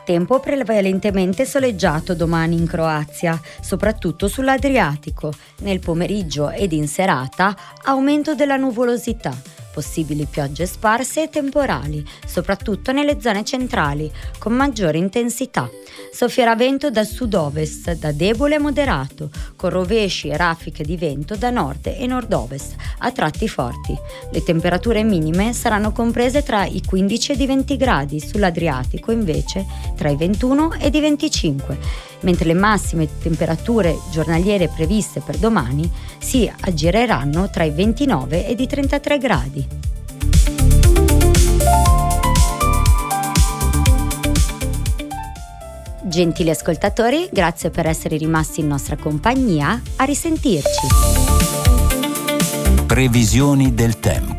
Tempo prevalentemente soleggiato domani in Croazia, soprattutto sull'Adriatico. Nel pomeriggio ed in serata aumento della nuvolosità. Possibili piogge sparse e temporali, soprattutto nelle zone centrali, con maggiore intensità. Soffierà vento da sud-ovest, da debole a moderato, con rovesci e raffiche di vento da nord e nord-ovest, a tratti forti. Le temperature minime saranno comprese tra i 15 ed i 20 gradi, sull'Adriatico invece tra i 21 ed i 25, mentre le massime temperature giornaliere previste per domani si aggireranno tra i 29 ed i 33 gradi. Gentili ascoltatori, grazie per essere rimasti in nostra compagnia. A risentirci. Previsioni del tempo.